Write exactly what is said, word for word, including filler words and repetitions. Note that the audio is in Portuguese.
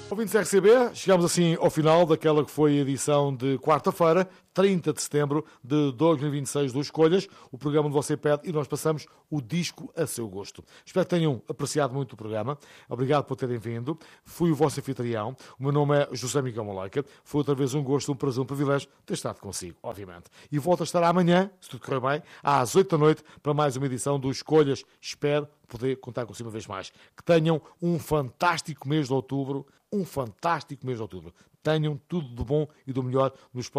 Ouvintes R C B, chegamos assim ao final daquela que foi a edição de quarta-feira, trinta de setembro de dois mil e vinte e seis do Escolhas, o programa onde você pede e nós passamos o disco a seu gosto. Espero que tenham apreciado muito o programa. Obrigado por terem vindo. Fui o vosso anfitrião. O meu nome é José Miguel Malaika. Foi outra vez um gosto, um prazer, um privilégio ter estado consigo, obviamente. E volto a estar amanhã, se tudo correr bem, às oito da noite, para mais uma edição do Escolhas. Espero poder contar consigo uma vez mais. Que tenham um fantástico mês de outubro. Um fantástico mês de outubro. Tenham tudo do bom e do melhor nos próximos